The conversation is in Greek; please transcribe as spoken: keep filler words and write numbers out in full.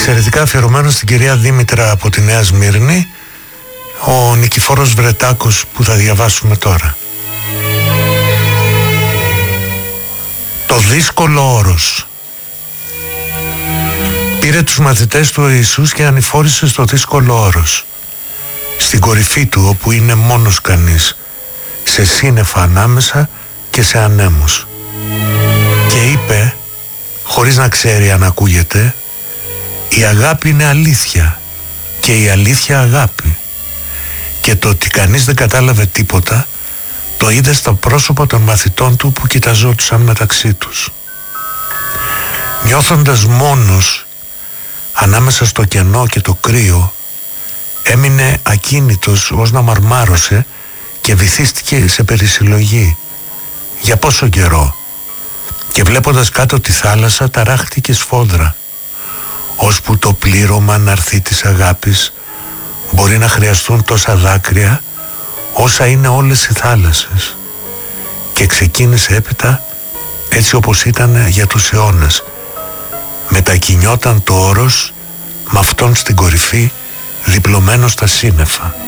εξαιρετικά αφιερωμένο στην κυρία Δήμητρα από τη Νέα Σμύρνη, ο Νικηφόρος Βρετάκος, που θα διαβάσουμε τώρα. Το δύσκολο όρος. Πήρε τους μαθητές του ο Ιησούς και ανηφόρησε στο δύσκολο όρος, στην κορυφή του, όπου είναι μόνος κανείς, σε σύννεφα ανάμεσα και σε ανέμους. Και είπε, χωρίς να ξέρει αν ακούγεται, η αγάπη είναι αλήθεια και η αλήθεια αγάπη. Και το ότι κανείς δεν κατάλαβε τίποτα το είδε στα πρόσωπα των μαθητών του που κοιταζόντουσαν μεταξύ τους. Νιώθοντας μόνος ανάμεσα στο κενό και το κρύο, έμεινε ακίνητος ως να μαρμάρωσε και βυθίστηκε σε περισυλλογή. Για πόσο καιρό? Και βλέποντας κάτω τη θάλασσα ταράχτηκε σφόδρα, ώσπου το πλήρωμα να έρθει της αγάπης μπορεί να χρειαστούν τόσα δάκρυα όσα είναι όλες οι θάλασσες. Και ξεκίνησε έπειτα έτσι όπως ήταν για τους αιώνες. Μετακινιόταν το όρος με αυτόν στην κορυφή, διπλωμένο στα σύννεφα.